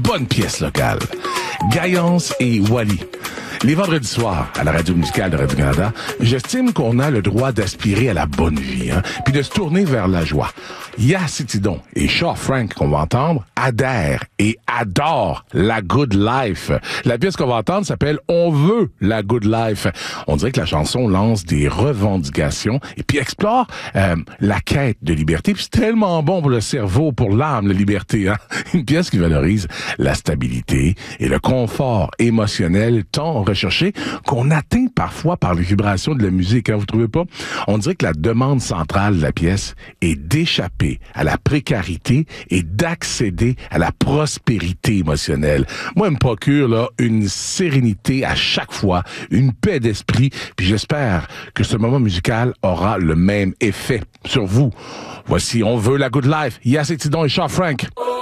bonne pièce locale. Gaillance et Wally. Les vendredis soirs, à la radio musicale de Radio-Canada, j'estime qu'on a le droit d'aspirer à la bonne vie, puis de se tourner vers la joie. Yass Tidon et Shaw Frank, qu'on va entendre, adhèrent et adorent la good life. La pièce qu'on va entendre s'appelle « On veut la good life ». On dirait que la chanson lance des revendications et puis explore la quête de liberté. Puis c'est tellement bon pour le cerveau, pour l'âme, la liberté. Une pièce qui valorise la stabilité et le confort émotionnel tant recherché qu'on atteint parfois par les vibrations de la musique. Vous trouvez pas? On dirait que la demande centrale de la pièce est d'échapper à la précarité et d'accéder à la prospérité émotionnelle. Moi, elle me procure là une sérénité à chaque fois, une paix d'esprit, puis j'espère que ce moment musical aura le même effet sur vous. Voici On veut la good life. Yass Tidon et Shaw Frank.